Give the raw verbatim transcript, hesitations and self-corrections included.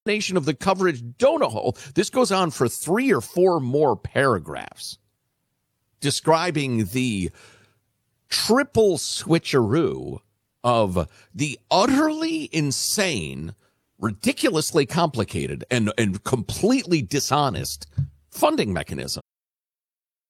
Of the coverage donut hole. This goes on for three or four more paragraphs describing the triple switcheroo of the utterly insane, ridiculously complicated, and, and completely dishonest funding mechanism